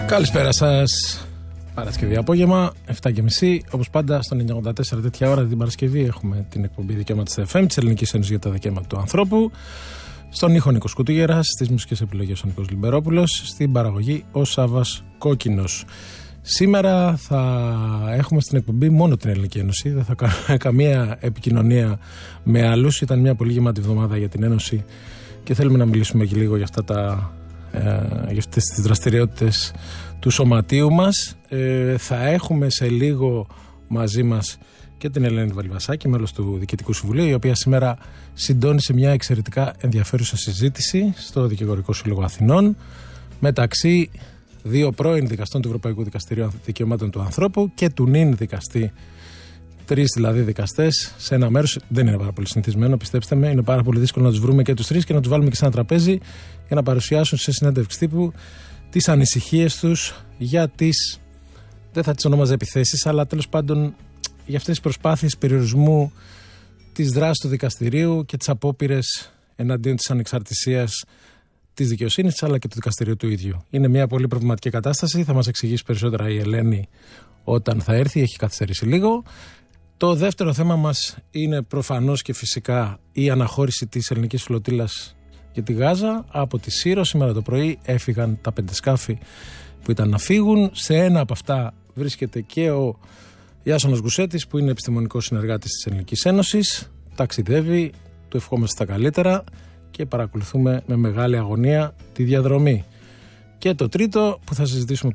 Καλησπέρα σας. Παρασκευή απόγευμα, 7:30. Όπως πάντα, στον 984 τέτοια ώρα την Παρασκευή έχουμε την εκπομπή Δικαιώματα στα FM της Ελληνικής Ένωσης για τα Δικαιώματα του Ανθρώπου. Στον ήχο Νίκος Κουτούγερας, στις μουσικές επιλογές ο Νίκος Λιμπερόπουλος, στην παραγωγή ο Σάββας Κόκκινος. Σήμερα θα έχουμε στην εκπομπή μόνο την Ελληνική Ένωση, δεν θα κάνουμε καμία επικοινωνία με άλλους. Ήταν μια πολύ γεμάτη εβδομάδα για την Ένωση και θέλουμε να μιλήσουμε και λίγο για αυτές τις δραστηριότητες του σωματείου μας. Θα έχουμε σε λίγο μαζί μας και την Ελένη Βαλιβασάκη, μέλος του Διοικητικού Συμβουλίου, η οποία σήμερα συντώνησε μια εξαιρετικά ενδιαφέρουσα συζήτηση στο Δικηγορικό Σύλλογο Αθηνών μεταξύ δύο πρώην δικαστών του Ευρωπαϊκού Δικαστηρίου Δικαιωμάτων του Ανθρώπου και του νυν δικαστή. Τρεις δηλαδή δικαστές σε ένα μέρος. Δεν είναι πάρα πολύ συνηθισμένο, πιστέψτε με. Είναι πάρα πολύ δύσκολο να τους βρούμε και τους τρεις και να τους βάλουμε και σε ένα τραπέζι για να παρουσιάσουν σε συνέντευξη τύπου τις ανησυχίες τους για τις, δεν θα τις ονόμαζα επιθέσεις, αλλά τέλος πάντων για αυτές τις προσπάθειες περιορισμού της δράσης του δικαστηρίου και τις απόπειρες εναντίον της ανεξαρτησίας της δικαιοσύνης αλλά και του δικαστηρίου του ίδιου. Είναι μια πολύ προβληματική κατάσταση. Θα μας εξηγήσει περισσότερα η Ελένη όταν θα έρθει. Έχει καθυστερήσει λίγο. Το δεύτερο θέμα μας είναι προφανώς και φυσικά η αναχώρηση της ελληνικής φλωτήλας για τη Γάζα. Από τη Σύρο σήμερα το πρωί έφυγαν τα 5 σκάφη που ήταν να φύγουν. Σε ένα από αυτά βρίσκεται και ο Ιάσονας Γκουσέτης, που είναι επιστημονικός συνεργάτης της Ελληνικής Ένωσης. Ταξιδεύει, του ευχόμαστε τα καλύτερα και παρακολουθούμε με μεγάλη αγωνία τη διαδρομή. Και το τρίτο που θα συζητήσουμε